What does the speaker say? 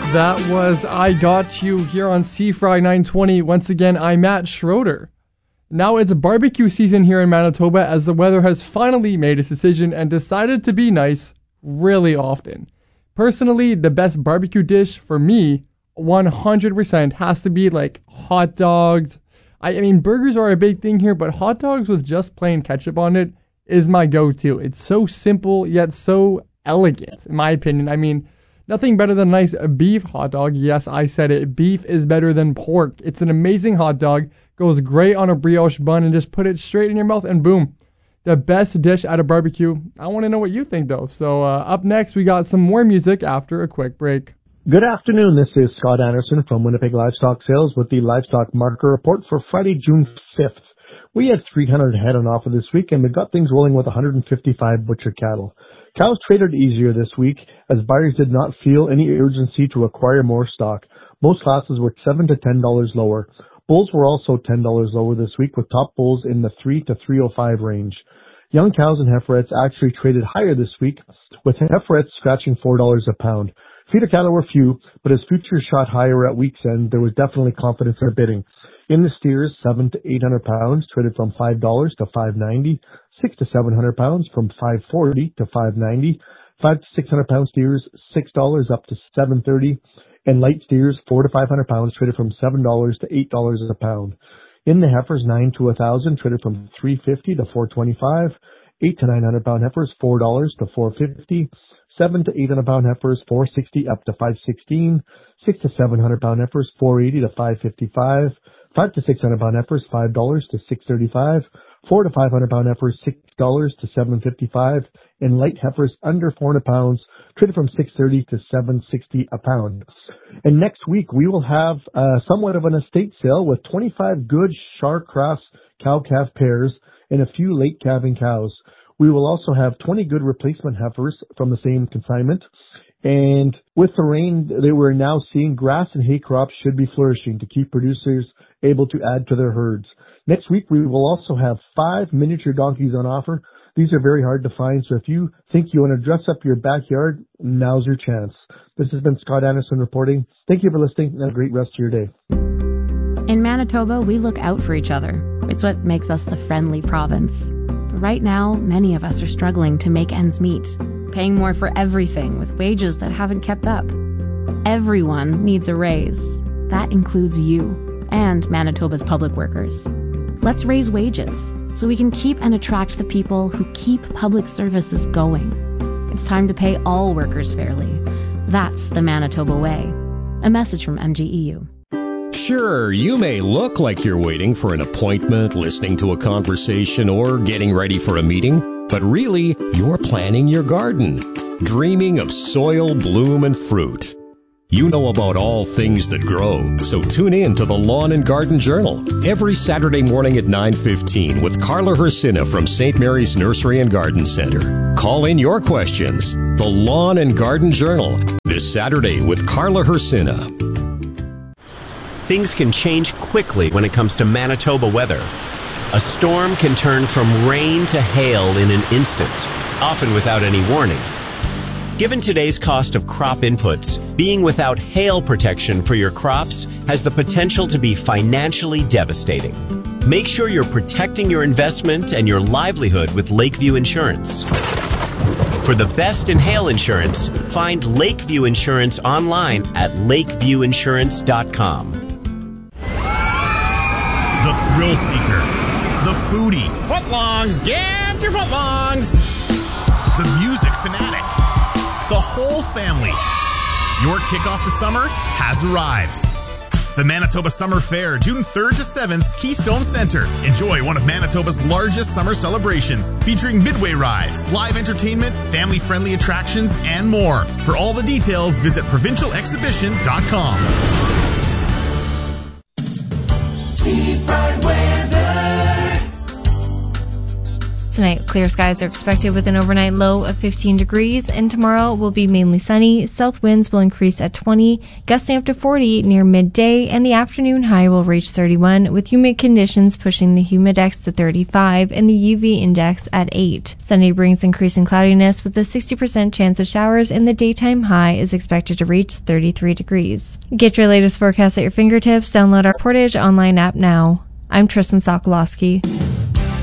That was I Got You here on C-Fry 920. Once again, I'm Matt Schroeder. Now it's barbecue season here in Manitoba as the weather has finally made its decision and decided to be nice really often. Personally, the best barbecue dish for me, 100% has to be like hot dogs. I mean, burgers are a big thing here, but hot dogs with just plain ketchup on it is my go-to. It's so simple yet so elegant, in my opinion. I mean, nothing better than a nice beef hot dog. Yes, I said it. Beef is better than pork. It's an amazing hot dog. Goes great on a brioche bun and just put it straight in your mouth and boom. The best dish at a barbecue. I want to know what you think though. So up next, we got some more music after a quick break. Good afternoon. This is Scott Anderson from Winnipeg Livestock Sales with the Livestock Market Report for Friday, June 5th. We had 300 head on offer this week and we got things rolling with 155 butcher cattle. Cows traded easier this week as buyers did not feel any urgency to acquire more stock. Most classes were $7 to $10 lower. Bulls were also $10 lower this week with top bulls in the 3 to 305 range. Young cows and heiferettes actually traded higher this week with heiferettes scratching $4 a pound. Feeder cattle were few, but as futures shot higher at week's end, there was definitely confidence in bidding. In the steers, 700 to 800 pounds traded from $5 to $5.90. 6 to 700 pounds from $5.40 to $5.90, 5 to 600 pound steers $6 up to $7.30, and light steers 4 to 500 pounds traded from $7 to $8 a pound. In the heifers, 9 to 1,000 traded from $3.50 to $4.25, 8 to 900 pound heifers $4 to $4.50, 7 to 800 pound heifers $4.60 up to $5.16, 6 to 700 pound heifers $4.80 to $5.55, 5 to 600 pound heifers $5 to $6.35. 4 to 500 pound heifers $6 to $7.55, and light heifers under 400 pounds traded from $6.30 to $7.60 a pound. And next week we will have somewhat of an estate sale with 25 good Shar-Cross cow-calf pairs and a few late calving cows. We will also have 20 good replacement heifers from the same consignment. And with the rain that we're now seeing, grass and hay crops should be flourishing to keep producers able to add to their herds. Next week, we will also have 5 miniature donkeys on offer. These are very hard to find, so if you think you want to dress up your backyard, now's your chance. This has been Scott Anderson reporting. Thank you for listening, and have a great rest of your day. In Manitoba, we look out for each other. It's what makes us the friendly province. But right now, many of us are struggling to make ends meet, paying more for everything with wages that haven't kept up. Everyone needs a raise. That includes you and Manitoba's public workers. Let's raise wages so we can keep and attract the people who keep public services going. It's time to pay all workers fairly. That's the Manitoba way. A message from MGEU. Sure, you may look like you're waiting for an appointment, listening to a conversation, or getting ready for a meeting, but really, you're planning your garden, dreaming of soil, bloom, and fruit. You know about all things that grow, so tune in to the Lawn and Garden Journal every Saturday morning at 9:15 with Carla Hersina from St. Mary's Nursery and Garden Center. Call in your questions. The Lawn and Garden Journal, this Saturday with Carla Hersina. Things can change quickly when it comes to Manitoba weather. A storm can turn from rain to hail in an instant, often without any warning. Given today's cost of crop inputs, being without hail protection for your crops has the potential to be financially devastating. Make sure you're protecting your investment and your livelihood with Lakeview Insurance. For the best in hail insurance, find Lakeview Insurance online at lakeviewinsurance.com. The thrill seeker, the foodie, footlongs, get your footlongs, the music fanatic, the whole family. Your kickoff to summer has arrived. The Manitoba Summer Fair, June 3rd to 7th, Keystone Center. Enjoy one of Manitoba's largest summer celebrations, featuring midway rides, live entertainment, family-friendly attractions, and more. For all the details, visit provincialexhibition.com. C-Fry weather. Tonight, clear skies are expected with an overnight low of 15 degrees, and tomorrow will be mainly sunny. South winds will increase at 20, gusting up to 40 near midday, and the afternoon high will reach 31, with humid conditions pushing the humidex to 35 and the UV index at 8. Sunday brings increasing cloudiness with a 60% chance of showers, and the daytime high is expected to reach 33 degrees. Get your latest forecast at your fingertips. Download our Portage online app now. I'm Tristan Sokolowski.